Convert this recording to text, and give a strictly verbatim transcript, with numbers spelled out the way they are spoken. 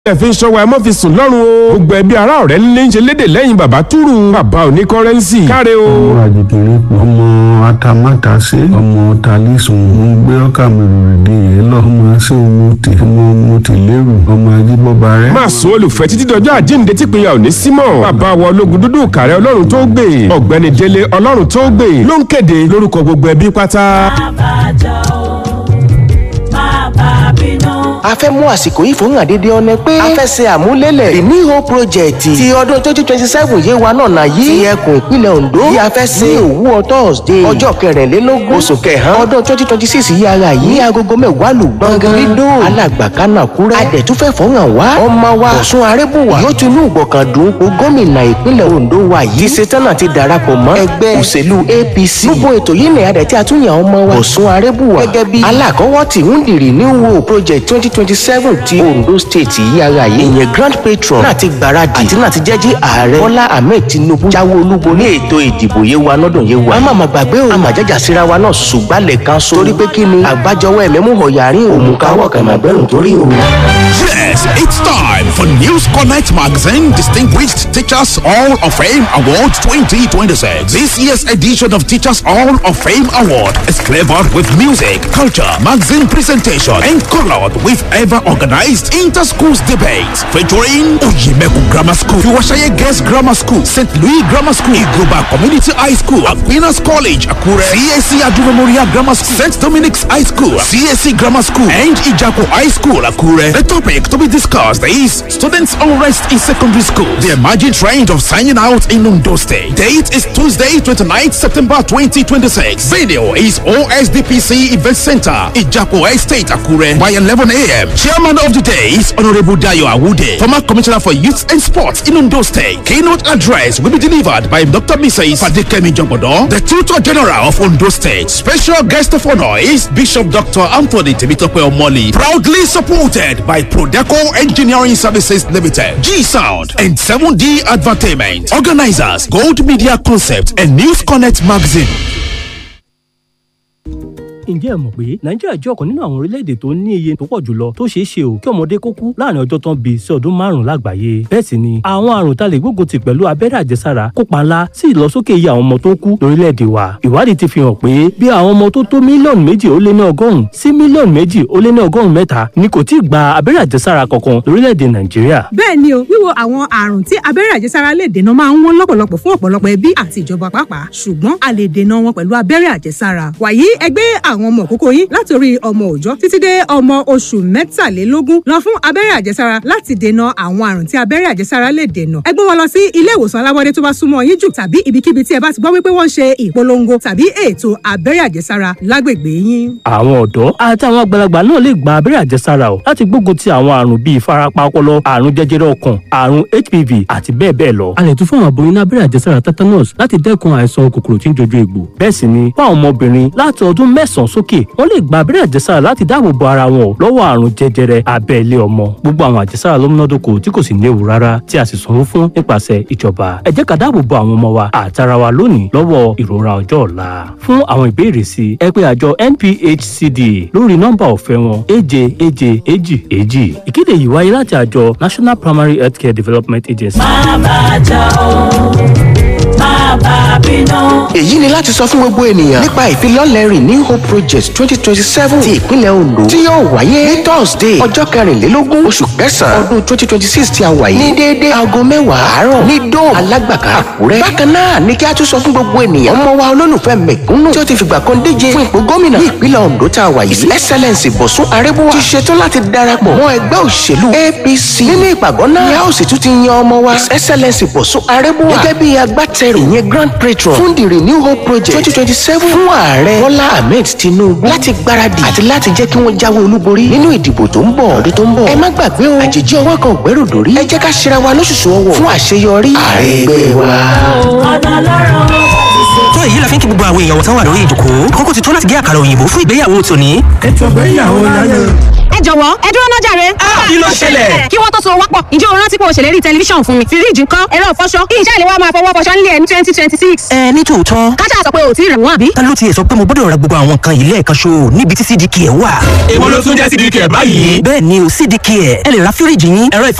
ẹ fi ń ṣọwọ́ ẹ mọ́ fi sùn lọ́rùn o. gbogbo ẹbí ará ọ̀rẹ́ nílé ń ṣe léde lẹ́yìn bàbá túrú. bàbá òní kọ́rẹ́nsì káre o. ọmọ àjèjìrì ọmọ atamátàsé ọmọ talisùn ń gbé ọkà mèrèdè yẹn lọ ọmọ ṣé ọmọ tì ọmọ ọmọ tì lérò ọmọ ajíbọba rẹ. máa sọ olùfẹ́ títí dọjọ́ àjíǹde tí ìpínyà òní símọ̀. bàbá wa ológun dúdú kàrẹ́ ọlọ́run tó gbè. ọ̀gbẹ́ni délé ọlọ́run tó gbè ló ń kéde lórúkọ gbogbo ẹbí pátá. a fẹ́ mú àsìkò yìí fún àdédé ọ̀nẹ́ pé a fẹ́ ṣe àmúlélẹ̀ the new hope project ti ọdún twenty twenty seven yé wa náà náà yìí ti ẹkùn ìpínlẹ̀ Ondo yìí a fẹ́ ṣe ní òwúrọ̀ Thursday ọjọ́ kẹrìnlélógún oṣù kẹhàn ọdún twenty twenty six yìí ara yìí ní agogo mẹ́wàá lù gbọ̀ngàn dídó alàgbàkánà kúrẹ́ adẹ̀túfẹ́ fọ́nrán wa ọmọ wa Ọ̀ṣun Arẹ́bùwà yóò tún inú ìgbọ̀kàndùn kó gómìnà ìpínlẹ̀ Ondo wa yìí ti ṣetán àti darapọ̀ mọ́ ẹgbẹ́ òṣèlú A P C gbogbo ètò yìí ní adẹ̀ tí a tún yàn ọmọ wa Ọ̀ṣun Arẹ́bùwà gẹ́gẹ́ bí alákọ̀wọ́ tí ń dìrì new hope project twenty twenty seven ti Ondo state yìí ara yìí ìyẹn grand patron náà ti gbáradì àti náà ti jẹ́jí ààrẹ Bọ́lá Ahmed Tinubu jáwé olúbo ní ètò ìdìbò yé wa lọ́dún yé wa. a máa ma gbàgbé o àmàjájà síra wa náà ṣùgbálẹ̀ kan so torí pé kí ni àgbájọwọ́ ẹ̀mẹ́mú ọ̀yàrin òmùkáwọ̀ kàmágbẹ́rùn torí òun. Yes, it's time for News Connect Magazine Distinguished Teachers Hall of Fame Award twenty twenty-six. This year's edition of Teachers Hall of Fame Award is flavored with music, culture, magazine presentation, and colored with ever-organized inter-schools debates featuring Oyemeku Grammar School, Fiwashaye Girls Grammar School, Saint Louis Grammar School, Igoba Community High School, Aquinas College, Akure, C A C Adu Memorial Grammar School, Saint Dominic's High School, C A C Grammar School, and Ijaku High School, Akure. The topic to be discussed is students' unrest in secondary school, the emerging trend of signing out in Ondo State. Date is Tuesday, twenty-ninth September twenty twenty-six. Venue is O S D P C Event Center, Ijaku Estate, Akure, by eleven a m Chairman of the day is Honorable Dayo Awude, former Commissioner for Youth and Sports in Ondo State. Keynote address will be delivered by Doctor Missus Fadikemi Jombodo, the Tutor General of Ondo State. Special guest of honor is Bishop Doctor Anthony Temitope Omoli, proudly supported by Prodeco Engineering Services Limited, G Sound, and seven D Advertainment. Organizers, Gold Media Concept and News Connect Magazine. ǹjẹ́ ẹ mọ̀ pé nàìjíríà jẹ́ ọ̀kan nínú àwọn orílẹ̀-èdè tó ní iye tó pọ̀ jùlọ tó ṣeé ṣe o kí ọmọdé kó kú láàrin ọjọ́ tán bí sí ọdún márùn-ún lágbàáyé. bẹ́ẹ̀ sì ni àwọn àrùn tá lè gbógun tì pẹ̀lú abẹ́rẹ́ àjẹsára kópa ńlá sí ìlọsókè iye àwọn ọmọ tó ń kú lórílẹ̀-èdè wa. ìwádìí ti fi hàn pé bí àwọn ọmọ tó tó mílíọ̀nù méjì ó lé ní ọgọ́rùn-ún sí mílíọ̀nù méjì ó lé ní ọgọ́rùn-ún mẹ́ta ni kò tíì gba abẹ́rẹ́ àjẹsára kankan lórílẹ̀-èdè nàìjíríà. bẹ́ẹ̀ ni o wíwo àwọn àrùn tí abẹ́rẹ́ àjẹsára lè dènà máa ń wọ́n lọ́pọ̀lọpọ̀ fún ọ̀pọ̀lọpọ̀ ẹbí àti ìjọba pàápàá ṣùgbọ́n a lè dènà wọn pẹ̀lú abẹ́rẹ́ àjẹsára. wàyí ẹgbẹ́ àwọn ọmọ òkókó yín láti orí ọmọ òòjọ́ títí dé ọmọ oṣù mẹ́tàlélógún lọ fún abẹ́rẹ́ àjẹsára láti dènà àwọn àrùn tí abẹ́rẹ́ àjẹsára lè dènà. ẹ gbé wọn lọ sí ilé ìwòsàn alábọ́dé tó bá súnmọ́ yín jù tàbí ibikíbi tí ẹ bá ti gbọ́ wípé wọ́n ń ṣe ìpolongo tàbí ètò abẹ́rẹ́ àjẹsára lágbègbè yín. àwọn ọ̀dọ́ àti àwọn àgbàlagbà náà lè gba abẹ́rẹ́ àjẹsára o láti gbógun ti àwọn àrùn bíi ìfarapa ọpọlọ, àrùn jẹjẹrẹ ọkàn, àrùn H P V àti bẹ́ẹ̀ bẹ́ẹ̀ lọ. a lè tún fún àwọn aboyún ní abẹ́rẹ́ àjẹsára tetanus láti dẹ́kun àìsàn kòkòrò tí ń jojú egbò. bẹ́ẹ̀ sì ni fún àwọn ọmọbìnrin láti ọdún mẹ́sàn-án sókè wọ́n lè gba abẹ́rẹ́ àjẹsára láti dáàbò bo ara wọn lọ́wọ́ àrùn jẹjẹrẹ abẹ́ ilé ọmọ. gbogbo àwọn àjẹsára ló múnádóko tí kò sì léwu rárá tí a sì sanwó fún nípasẹ̀ ìjọba. ẹ jẹ́ ká dáàbò bo àwọn ọmọ wa àtara wa lónìí lọ́wọ́ ìrora ọjọ́ ọ̀la. fún àwọn ìbéèrè sí ẹ pè àjọ N P H C D lórí nọ́mbà ọ̀fẹ́ wọn èje èje èjì èjì. ìkéde yìí wáyé láti àjọ National Primary Healthcare Development Agency. má bàa jà ó má bàa bínú. èyí ni láti sọ fún gbogbo ènìyàn nípa ìfilọ́lẹ̀ Renew Hope Project twenty twenty seven ti ìpínlẹ̀ Ondo tí yóò wáyé ní Thursday ọjọ́ kẹrìnlélógún oṣù kẹsàn-án ọdún twenty twenty six tí a wà yìí ní déédéé aago mẹ́wàá àárọ̀ ní Dome Alágbàká Àkúrẹ́. bákan náà ní kí a tún sọ fún gbogbo ènìyàn ọmọ wa olólùfẹ́ mẹ̀kúnnù tí ó ti fìgbà kan díje fún ipò gómìnà ní ìpínlẹ̀ Ondo tá a wà yìí Excellence Bọ̀sún Arẹ́bùwà ti ṣetán láti darapọ̀ mọ́ ẹgbẹ́ òṣèlú A P C. nínú ìpàgọ́ náà ni a ó sì tún ti yan ọmọ wa Excellence Bọ̀sún Arẹ́bùwà gẹ́gẹ́ bí agbátẹrù ìyẹn grand patron fún the Renew Hope Project twenty twenty seven fún ààrẹ Bọ́lá Ahmed Tinubu láti gbáradì àti láti jẹ́ kí wọ́n jáwé olúborí nínú ìdìbò tó ń bọ̀ ọdún tó ń bọ̀. ẹ má gbàgbé o àjèjì ọwọ́ kan ògbẹ́rù dòrí ẹ jẹ́ ká ṣera wa lóṣùṣù ọwọ́ fún àṣeyọrí ààrẹ ẹgbẹ́ wa. ọ̀nà lọ́rọ̀ tó èyí la fi ń kí gbogbo àwọn èèyàn tó wà lórí ìdòkó kókó ti tó láti gé àkàrà òyìnbó fún ìgbéyàwó tòní. ètò ìgbéyàwó láyé. ẹ jọ̀wọ́ ẹ dúró náà jàre. kí ló ṣẹlẹ̀? kí wọ́n tó so wápọ̀ ǹjẹ́ o rántí pé o ṣèlérí tẹlifíṣàn fún mi fíríjì ńkọ́ ẹ̀rọ ìfọṣọ kí iṣẹ́ ìléwọ́ máa fọwọ́ fọṣọ nílé ẹ̀ ní twenty twenty six. ẹ ní tòótọ́. kájà sọ pé o ti rẹ̀ wọ́n àbí. ta ló tiẹ̀ sọ pé mo gbọ́dọ̀ ra gbogbo àwọn nǹkan yìí lẹ́ẹ̀kan ṣo níbi tí C D K wà. èwo ló tún jẹ́ C D K báyìí. bẹ́ẹ̀ ni o C D K ẹ lè ra fíríjì yín ẹ̀rọ ìfọ